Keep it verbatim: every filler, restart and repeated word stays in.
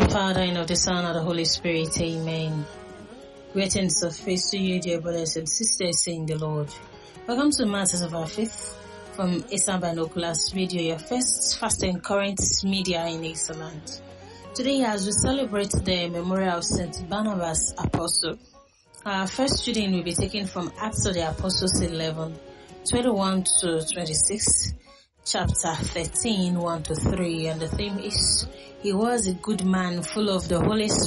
Father, and of the Son, and of the Holy Spirit. Amen. Greetings of faith to you, dear brothers and sisters, in the Lord. Welcome to Matters of Our Faith from Eastern Binoculars Radio, your first fast and current media in Eastland. Today, as we celebrate the memorial of Saint Barnabas Apostle, our first reading will be taken from Acts of the Apostles eleven, twenty-one to twenty-six, chapter thirteen, one to three, and the theme is, He was a good man, full of the Holy Spirit